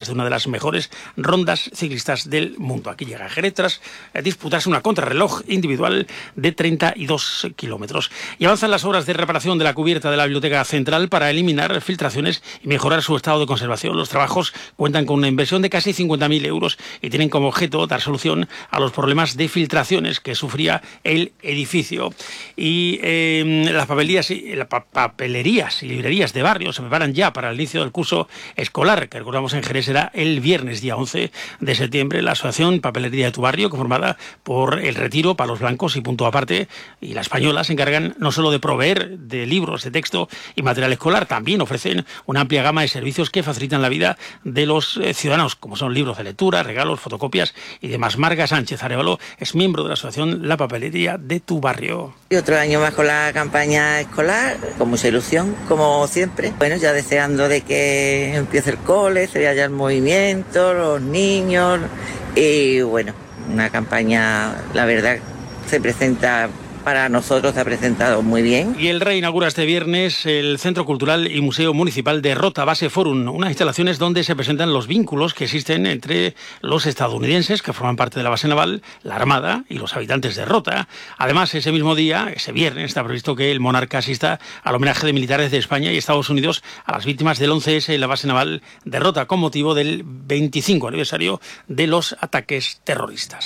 de una de las mejores rondas ciclistas del mundo. Aquí llega Jerez tras disputarse una contrarreloj individual de 32 kilómetros. Y avanzan las obras de reparación de la cubierta de la Biblioteca Central para eliminar filtraciones y mejorar su estado de conservación. Los trabajos cuentan con una inversión de casi 50.000 euros y tienen como objeto dar solución a los problemas de filtraciones que sufría el edificio. Y las papelerías y librerías de barrio se preparan ya para el inicio del curso escolar, que recordamos en Jerez será el viernes día 11 de septiembre. La asociación Papelería de tu Barrio, conformada por El Retiro, Palos Blancos y Punto Aparte, y La Española, se encargan no solo de proveer de libros de texto y material escolar, también ofrecen una amplia gama de servicios que facilitan la vida de los ciudadanos, como son libros de lectura, regalos, fotocopias y demás. Marga Sánchez Arévalo es miembro de la asociación La Papelería de tu Barrio. Y otro año más con la campaña escolar, con mucha ilusión, como siempre. Bueno, ya deseando de que empiece el cole, se vea ya el movimiento, los niños. Y bueno, una campaña, la verdad, se presenta... Para nosotros se ha presentado muy bien. Y el Rey inaugura este viernes el Centro Cultural y Museo Municipal de Rota Base Forum, unas instalaciones donde se presentan los vínculos que existen entre los estadounidenses que forman parte de la base naval, la Armada y los habitantes de Rota. Además, ese mismo día, ese viernes, está previsto que el monarca asista al homenaje de militares de España y Estados Unidos a las víctimas del 11S en la base naval de Rota con motivo del 25 aniversario de los ataques terroristas.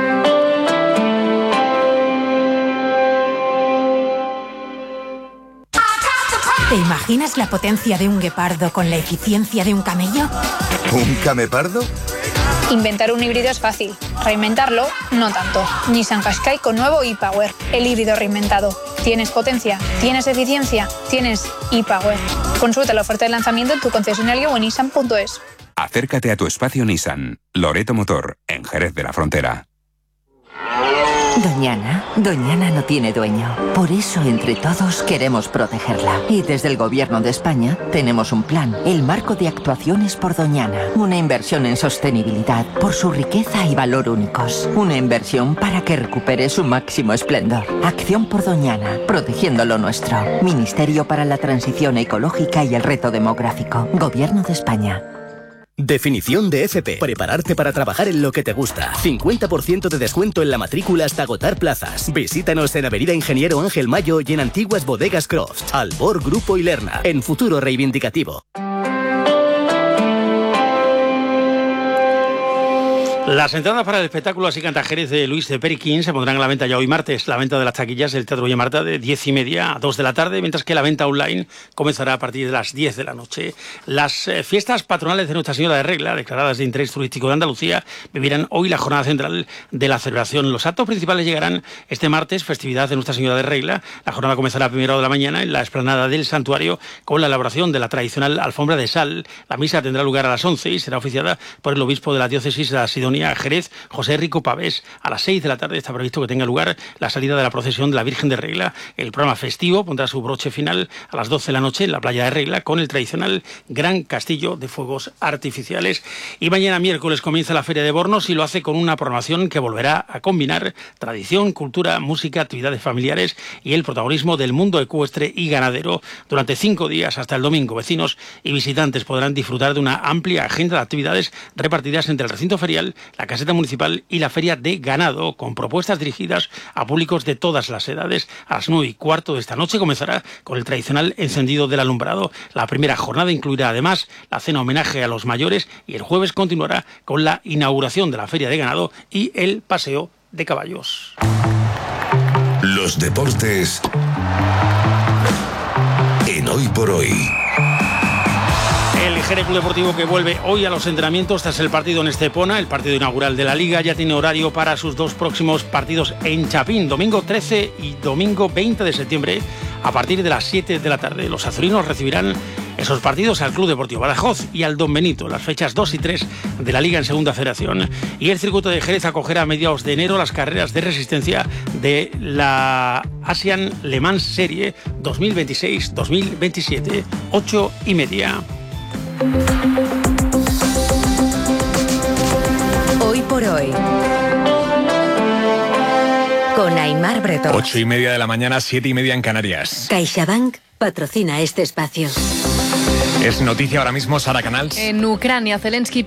¿Te imaginas la potencia de un guepardo con la eficiencia de un camello? ¿Un camepardo? Inventar un híbrido es fácil, reinventarlo no tanto. Nissan Qashqai con nuevo e-Power, el híbrido reinventado. ¿Tienes potencia? ¿Tienes eficiencia? ¿Tienes e-Power? Consulta la oferta de lanzamiento en tu concesionario o en nissan.es. Acércate a tu espacio Nissan, Loreto Motor, en Jerez de la Frontera. Doñana no tiene dueño. Por eso, entre todos, queremos protegerla. Y desde el Gobierno de España tenemos un plan, el Marco de Actuaciones por Doñana. Una inversión en sostenibilidad por su riqueza y valor únicos. Una inversión para que recupere su máximo esplendor. Acción por Doñana, protegiendo lo nuestro. Ministerio para la Transición Ecológica y el Reto Demográfico. Gobierno de España. Definición de FP. Prepararte para trabajar en lo que te gusta. 50% de descuento en la matrícula hasta agotar plazas. Visítanos en Avenida Ingeniero Ángel Mayo y en antiguas bodegas Croft. Albor Grupo y Lerna. En Futuro Reivindicativo. Las entradas para el espectáculo Así canta Jerez de Luis de Periquín se pondrán a la venta ya hoy martes. La venta de las taquillas del Teatro Villamarta de 10:30 a 2 de la tarde, mientras que la venta online comenzará a partir de las 10 de la noche. Las fiestas patronales de Nuestra Señora de Regla, declaradas de interés turístico de Andalucía, vivirán hoy la jornada central de la celebración. Los actos principales llegarán este martes, festividad de Nuestra Señora de Regla. La jornada comenzará a primera hora de la mañana en la explanada del santuario con la elaboración de la tradicional alfombra de sal. La misa tendrá lugar a las 11 y será oficiada por el obispo de la diócesis de la Sidonia Jerez, José Rico Pavés. A las 6 de la tarde está previsto que tenga lugar la salida de la procesión de la Virgen de Regla. El programa festivo pondrá su broche final a las 12 de la noche en la playa de Regla con el tradicional gran castillo de fuegos artificiales. Y mañana miércoles comienza la Feria de Bornos y lo hace con una programación que volverá a combinar tradición, cultura, música, actividades familiares y el protagonismo del mundo ecuestre y ganadero. Durante 5 días hasta el domingo, vecinos y visitantes podrán disfrutar de una amplia agenda de actividades repartidas entre el recinto ferial, la caseta municipal y la feria de ganado, con propuestas dirigidas a públicos de todas las edades. A las 9:15 de esta noche comenzará con el tradicional encendido del alumbrado. La primera jornada incluirá además la cena homenaje a los mayores y el jueves continuará con la inauguración de la feria de ganado y el paseo de caballos. Los deportes en Hoy por Hoy. El Jerez Club Deportivo que vuelve hoy a los entrenamientos tras el partido en Estepona, el partido inaugural de la Liga, ya tiene horario para sus 2 próximos partidos en Chapín, domingo 13 y domingo 20 de septiembre, a partir de las 7 de la tarde. Los azulinos recibirán esos partidos al Club Deportivo Badajoz y al Don Benito, las fechas 2 y 3 de la Liga en Segunda Federación. Y el circuito de Jerez acogerá a mediados de enero las carreras de resistencia de la Asian Le Mans Serie 2026-2027, 8:30. Hoy por hoy, con Aimar Bretón. 8:30 de la mañana, 7:30 en Canarias. CaixaBank patrocina este espacio. Es noticia ahora mismo, Sara Canals. En Ucrania, Zelensky